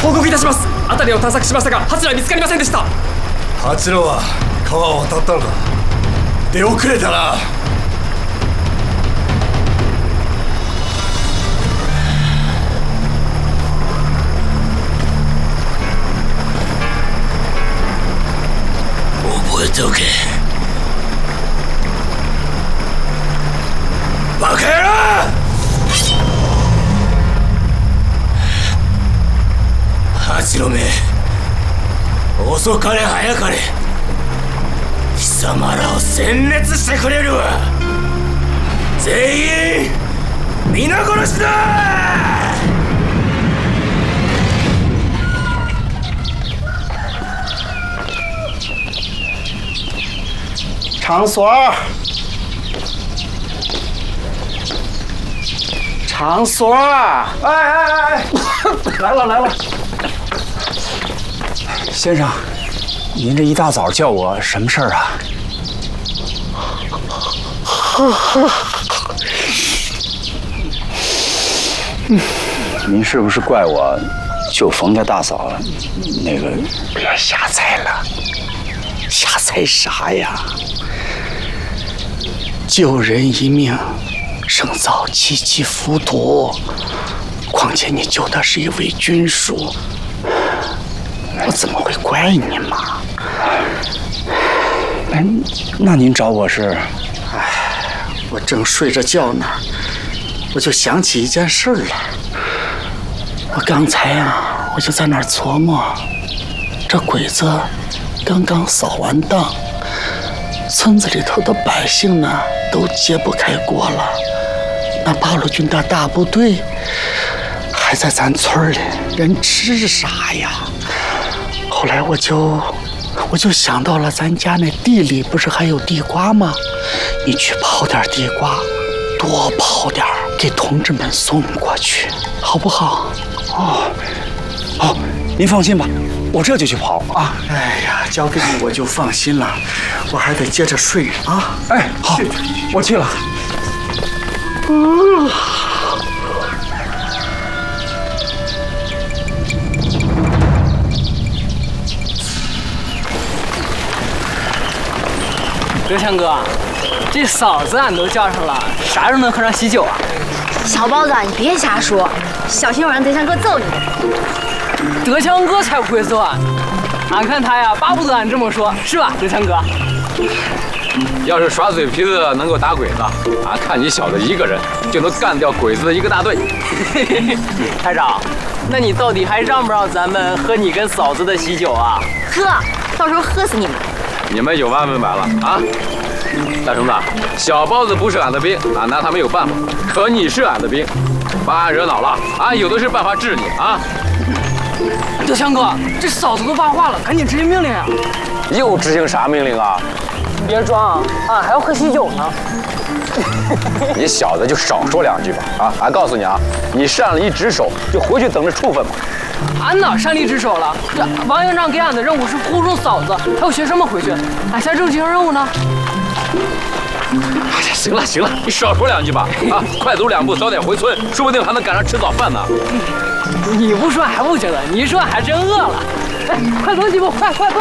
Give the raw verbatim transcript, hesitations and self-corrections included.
報告いたします。辺りを探索しましたが、八郎は見つかりませんでした。 八郎は川を渡ったのか。出遅れたな。覚えておけ。バカ野郎！八郎め、遅かれ早かれ貴様らを殲滅してくれるわ。全員皆殺しだ！ 场所，场所，哎哎哎，来了来了。 先生，您这一大早叫我什么事儿啊？您是不是怪我救冯家大嫂那个？不要瞎猜了，瞎猜啥呀？ 救人一命，胜造七级浮屠。况且你救的是一位军属，我怎么会怪你嘛？ 哎，那您找我是？ 哎，我正睡着觉呢，我就想起一件事来。我刚才呀、啊，我就在那儿琢磨，这鬼子刚刚扫完荡，村子里头的百姓呢都揭不开锅了，那八路军的大部队还在咱村里，人吃啥呀？后来我就我就想到了咱家那地里不是还有地瓜吗？你去刨点地瓜，多刨点给同志们送过去，好不好？ 哦，哦，您放心吧，我这就去刨啊。 哎呀，交给你我就放心了，我还得接着睡啊。 哎，好，我去了。 嗯。 刘强哥，这嫂子俺都叫上了，啥时候能喝上喜酒啊？ 小包子，你别瞎说，小心我让德强哥揍你。 德强哥才不会揍俺，俺看他呀，巴不得俺这么说，是吧，德强哥？ 要是耍嘴皮子能够打鬼子，俺看你小子一个人就能干掉鬼子的一个大队。 台长，那你到底还让不让咱们喝你跟嫂子的喜酒啊？ 喝，到时候喝死你们！ 你们有万分买了啊！大虫子，小包子不是俺的兵，俺拿他没有办法。可你是俺的兵，把俺惹恼了，俺有的是办法治你啊！ 德强哥，这嫂子都发话了，赶紧执行命令呀！ 又执行啥命令啊？ 你别装，俺还要喝喜酒呢。 你小子就少说两句吧！啊，俺告诉你啊，你擅了一只手，就回去等着处分吧。 俺哪擅离职守了？这王营长给俺的任务是护住嫂子，还有学生们回去，俺现在正执行任务呢。 行了行了，你少说两句吧！啊，快走两步，早点回村，说不定还能赶上吃早饭呢。 你不说还不觉得，你一说还真饿了。哎，快走几步，快快快！